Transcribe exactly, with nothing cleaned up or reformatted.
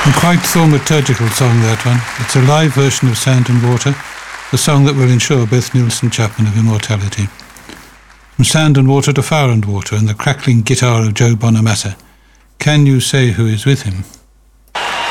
And quite thaumaturgical song, that one. It's a live version of Sand and Water, the song that will ensure both Nilsson Chapman of immortality. From Sand and Water to Fire and Water and the crackling guitar of Joe Bonamassa. Can you say who is with him?